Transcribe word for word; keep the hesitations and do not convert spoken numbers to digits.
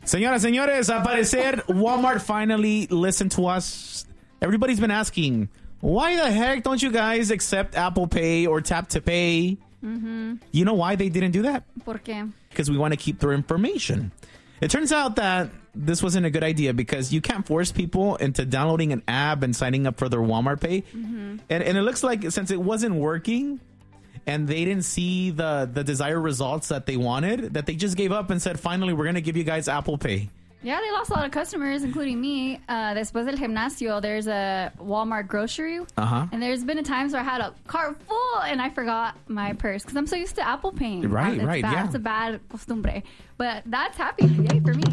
Señoras, señores, al parecer, Walmart finally listened to us. Everybody's been asking, why the heck don't you guys accept Apple Pay or Tap to Pay? Mm-hmm. You know why they didn't do that? ¿Por qué? Because we want to keep their information. It turns out that this wasn't a good idea because you can't force people into downloading an app and signing up for their Walmart Pay. Mm-hmm. And, and it looks like since it wasn't working and they didn't see the, the desired results that they wanted, that they just gave up and said, finally, we're going to give you guys Apple Pay. Yeah, they lost a lot of customers, including me. Uh, después del gimnasio, there's a Walmart grocery. Uh-huh. And there's been a times where I had a cart full and I forgot my purse because I'm so used to Apple Paying. Right, it's right, bad. yeah. It's a bad costumbre. But that's happy. Yay for me.